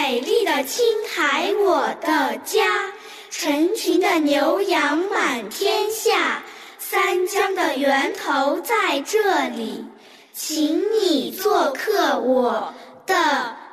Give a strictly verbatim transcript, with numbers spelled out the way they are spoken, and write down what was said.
美丽的青海，我的家，成群的牛羊满天下，三江的源头在这里，请你做客我的